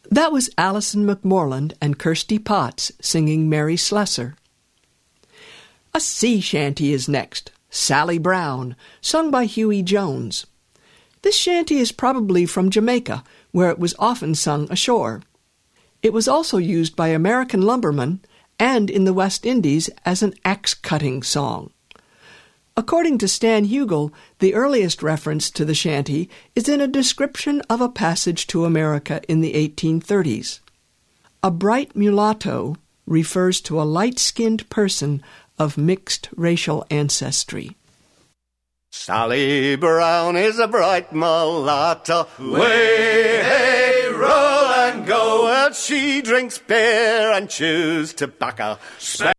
That was Alison McMorland and Kirsty Potts singing Mary Slessor. A sea shanty is next, Sally Brown, sung by Huey Jones. This shanty is probably from Jamaica, where it was often sung ashore. It was also used by American lumbermen and in the West Indies as an axe-cutting song. According to Stan Hugel, the earliest reference to the shanty is in a description of a passage to America in the 1830s. A bright mulatto refers to a light-skinned person of mixed racial ancestry. Sally Brown is a bright mulatto, way, hey, roll and go. Well, she drinks beer and chews tobacco.